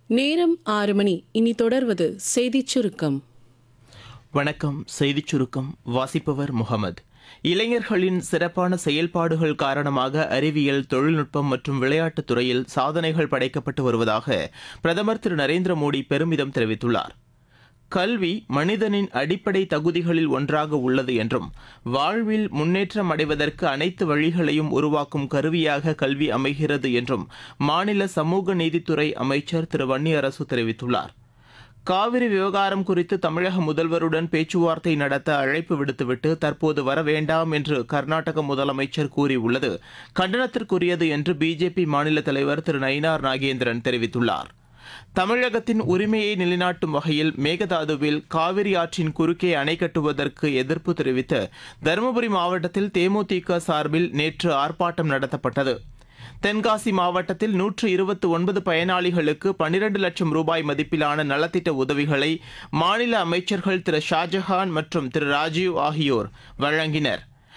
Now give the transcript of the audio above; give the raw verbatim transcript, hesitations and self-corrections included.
நேரம் ஆறு மணி. இனி தொடர்வது செய்திச் சுருக்கம். வணக்கம். செய்திச் சுருக்கம் வாசிப்பவர் முகமது. இளைஞர்களின் சிறப்பான செயல்பாடுகள் காரணமாக அறிவியல், தொழில்நுட்பம் மற்றும் விளையாட்டுத் துறையில் சாதனைகள் படைக்கப்பட்டு வருவதாக பிரதமர் திரு நரேந்திர மோடி பெருமிதம் தெரிவித்துள்ளார். கல்வி மனிதனின் அடிப்படை தகுதிகளில் ஒன்றாக உள்ளது என்றும், வாழ்வில் முன்னேற்றம் அடைவதற்கு அனைத்து வழிகளையும் உருவாக்கும் கருவியாக கல்வி அமைகிறது என்றும் மாநில சமூக நீதித்துறை அமைச்சர் திரு வன்னியரசு தெரிவித்துள்ளார். காவிரி விவகாரம் குறித்து தமிழக முதல்வருடன் பேச்சுவார்த்தை நடத்த அழைப்பு விடுத்துவிட்டு தற்போது வர வேண்டாம் என்று கர்நாடக முதலமைச்சர் கூறியுள்ளது கண்டனத்திற்குரியது என்று பிஜேபி மாநில தலைவர் திரு நயினார் நாகேந்திரன் தெரிவித்துள்ளார். தமிழகத்தின் உரிமையை நிலைநாட்டும் வகையில் மேகதாதுவில் காவிரி ஆற்றின் குறுக்கே அணை கட்டுவதற்கு எதிர்ப்பு தெரிவித்து தருமபுரி மாவட்டத்தில் தேமுதிக சார்பில் நேற்று ஆர்ப்பாட்டம் நடத்தப்பட்டது. தென்காசி மாவட்டத்தில் நூற்று இருபத்தி ஒன்பது பயனாளிகளுக்கு பனிரண்டு லட்சம் ரூபாய் மதிப்பிலான நலத்திட்ட உதவிகளை மாநில அமைச்சர்கள் திரு ஷாஜஹான் மற்றும் திரு ராஜீவ் ஆகியோர் வழங்கினர்.